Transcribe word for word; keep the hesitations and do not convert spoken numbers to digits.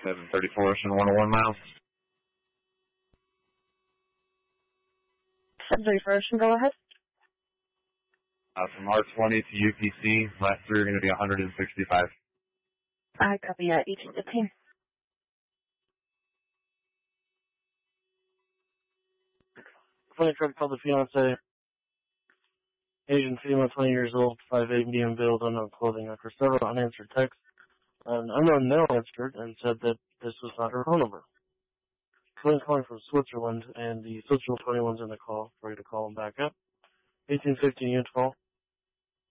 seven thirty-four and one oh one miles. seven thirty-four, go ahead. Uh, from R twenty to U P C, last three are going to be one hundred sixty-five. I copy at eighteen fifteen. twenty truck called the fiance. Asian female, twenty years old, five eight, medium build, unknown clothing. After several unanswered texts, an unknown male answered and said that this was not her phone number. Twins calling from Switzerland, and the Switzerland twenty-one's in the call. Ready to call them back up. eighteen fifteen unit call.